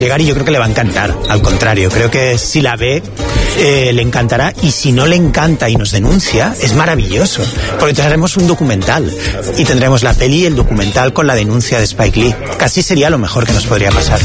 llegar y yo creo que le va a encantar. Al contrario, creo que si la ve le encantará, y si no le encanta y nos denuncia, es maravilloso, porque entonces haremos un documental y tendremos la peli y el documental con la denuncia de Spike Lee. Casi sería lo mejor que nos podría pasar.